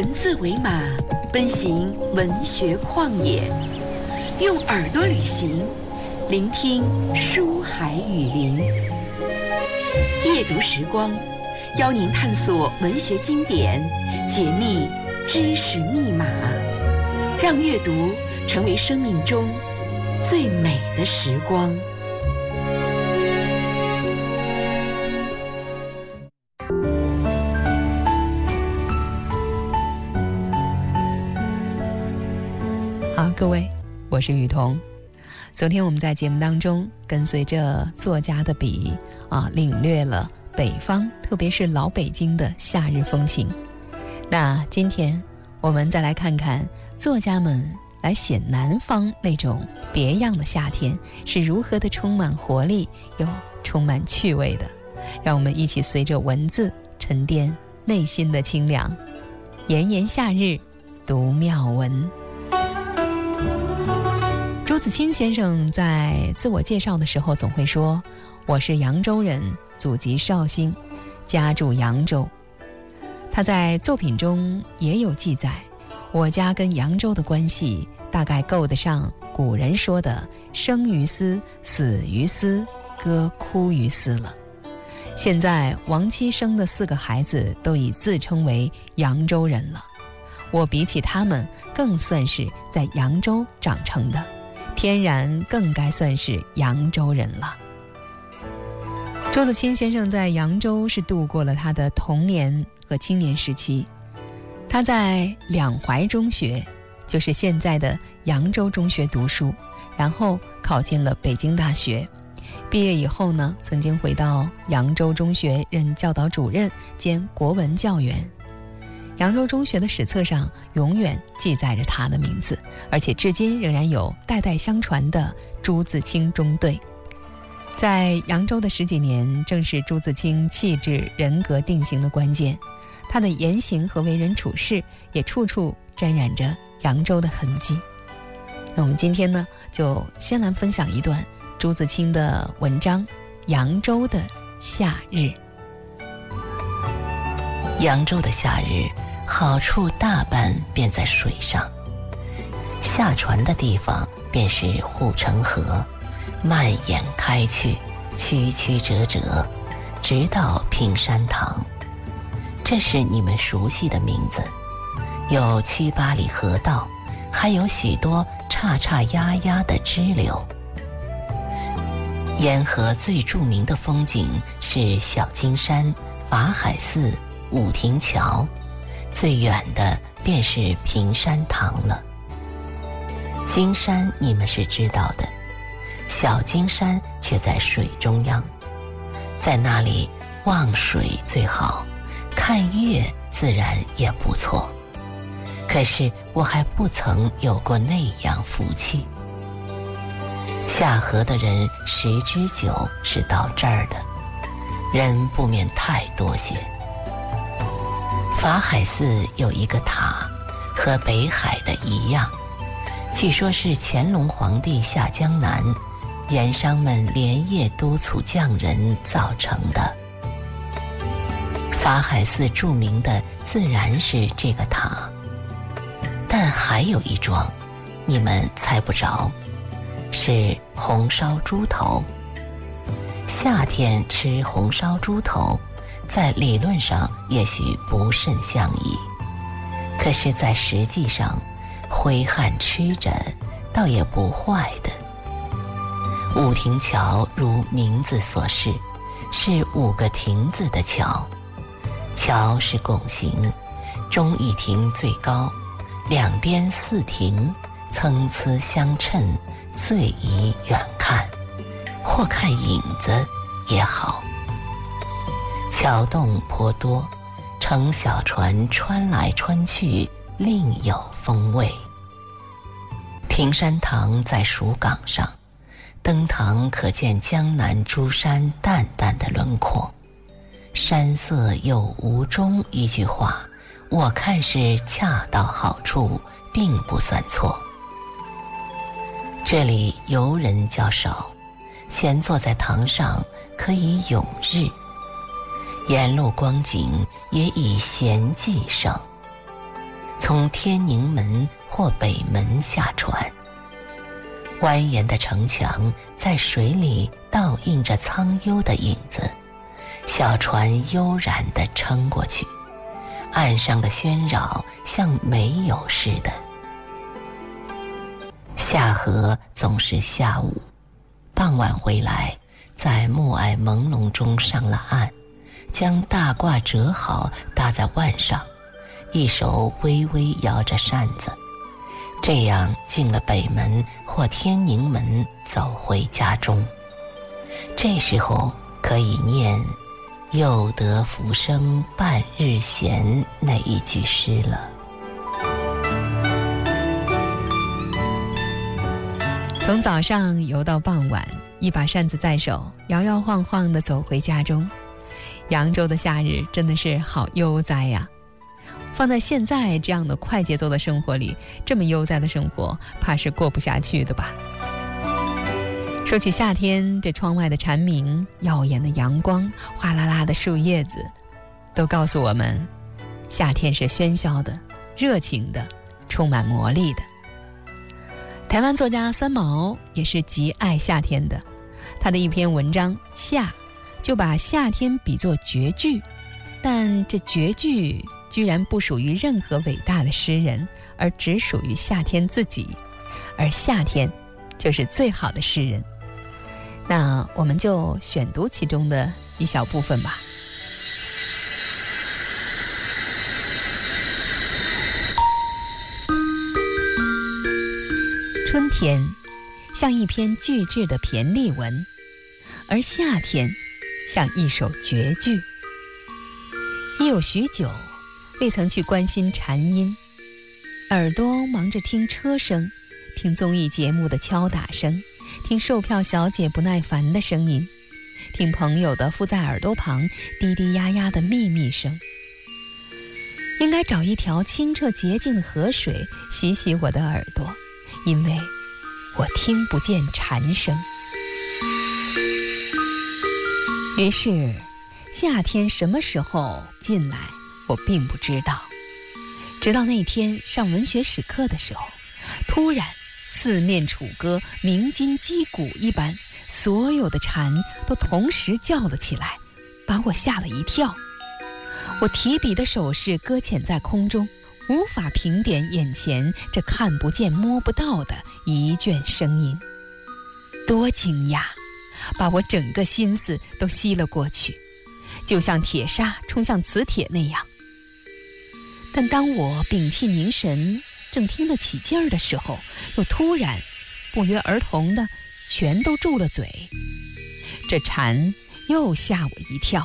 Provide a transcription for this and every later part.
文字为马，奔行文学旷野，用耳朵旅行，聆听书海雨林。夜读时光，邀您探索文学经典，解密知识密码，让阅读成为生命中最美的时光。 好，各位，我是雨桐。昨天我们在节目当中跟随着作家的笔领略了北方，特别是老北京的夏日风情。那今天我们再来看看作家们来写南方那种别样的夏天是如何的充满活力又充满趣味的。让我们一起随着文字沉淀内心的清凉。炎炎夏日读妙文。朱自清先生在自我介绍的时候总会说，我是扬州人，祖籍绍兴，家住扬州。他在作品中也有记载，我家跟扬州的关系大概够得上古人说的生于斯，死于斯，歌哭于斯了。现在亡妻生的4个孩子都已自称为扬州人了，我比起他们更算是在扬州长成的，天然更该算是扬州人了。朱自清先生在扬州是度过了他的童年和青年时期。他在两淮中学，就是现在的扬州中学读书，然后考进了北京大学。毕业以后呢，曾经回到扬州中学任教导主任兼国文教员。扬州中学的史册上永远记载着他的名字，而且至今仍然有代代相传的朱自清中队。在扬州的10几年，正是朱自清气质人格定型的关键。他的言行和为人处事也处处沾染着扬州的痕迹。那我们今天呢，就先来分享一段朱自清的文章《扬州的夏日》。 扬州的夏日好处大半便在水上，下船的地方便是护城河，蔓延开去，曲曲折折，直到平山堂。这是你们熟悉的名字，有7、8里河道，还有许多叉叉压压的支流。沿河最著名的风景是小金山、法海寺、五亭桥，最远的便是平山堂了。金山你们是知道的，小金山却在水中央，在那里望水最好，看月自然也不错。可是我还不曾有过那样福气。下河的人10之9是到这儿的，人不免太多些。法海寺有一个塔，和北海的一样，据说是乾隆皇帝下江南，盐商们连夜督促匠人造成的。法海寺著名的自然是这个塔，但还有一桩你们猜不着，是红烧猪头。夏天吃红烧猪头，在理论上也许不甚相宜，可是在实际上挥汗吃着倒也不坏的。五亭桥如名字所示，是5个亭子的桥，桥是拱形，中一亭最高，两边4亭参差相衬，最宜远看，或看影子也好。桥洞颇多，乘小船穿来穿去，另有风味。平山堂在蜀港上，登堂可见江南诸山淡淡的轮廓。山色有无中一句话，我看是恰到好处，并不算错。这里游人较少，闲坐在堂上可以咏日，沿路光景也以闲寂盛。 从天宁门或北门下船。蜿蜒的城墙在水里倒映着苍幽的影子，小船悠然地撑过去，岸上的喧扰像没有似的。下河总是下午，傍晚回来，在暮霭朦胧中上了岸，将大褂折好搭在腕上，一手微微摇着扇子，这样进了北门或天宁门，走回家中。这时候可以念“又得浮生半日闲”那一句诗了。 从早上游到傍晚，一把扇子在手，摇摇晃晃地走回家中。扬州的夏日真的是好悠哉呀！放在现在这样的快节奏的生活里，这么悠哉的生活怕是过不下去的吧。说起夏天，这窗外的蝉鸣、耀眼的阳光、哗啦啦的树叶子，都告诉我们，夏天是喧嚣的、热情的、充满魔力的。台湾作家三毛也是极爱夏天的，他的一篇文章《夏》就把夏天比作绝句，但这绝句居然不属于任何伟大的诗人，而只属于夏天自己，而夏天就是最好的诗人。那我们就选读其中的一小部分吧。春天像一篇巨制的骈俪文，而夏天像一首绝句。已有许久未曾去关心蝉音，耳朵忙着听车声，听综艺节目的敲打声，听售票小姐不耐烦的声音，听朋友的附在耳朵旁滴滴呀呀的秘密声。应该找一条清澈洁净的河水洗洗我的耳朵，因为我听不见蝉声。于是夏天什么时候进来我并不知道，直到那天上文学史课的时候，突然四面楚歌，鸣金击鼓一般，所有的蝉都同时叫了起来，把我吓了一跳。我提笔的手势搁浅在空中，无法评点眼前这看不见摸不到的一卷声音。多惊讶，把我整个心思都吸了过去，就像铁砂冲向磁铁那样。但当我屏气凝神，正听得起劲儿的时候，又突然不约而同的全都住了嘴。这蝉又吓我一跳。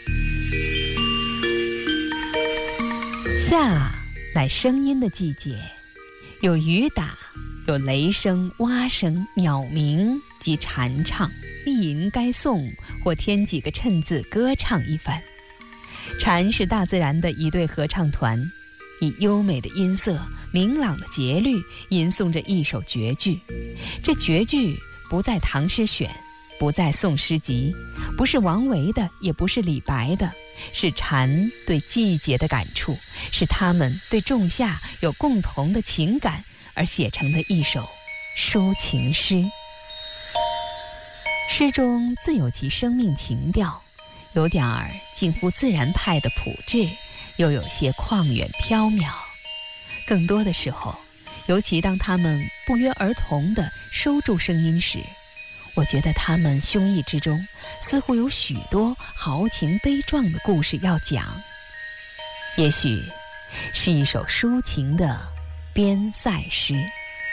夏乃声音的季节，有雨打，有雷声、蛙声、鸟鸣及蝉唱，丽吟该颂，或添几个衬字歌唱一番。蝉是大自然的一对合唱团，以优美的音色、明朗的节律吟诵着一首绝句。这绝句不在唐诗选，不在宋诗集，不是王维的，也不是李白的，是蝉对季节的感触，是他们对仲夏有共同的情感而写成的一首抒情诗。诗中自有其生命情调，有点儿近乎自然派的朴质，又有些旷远缥缈。更多的时候，尤其当他们不约而同地收住声音时，我觉得他们胸臆之中似乎有许多豪情悲壮的故事要讲，也许是一首抒情的边塞诗。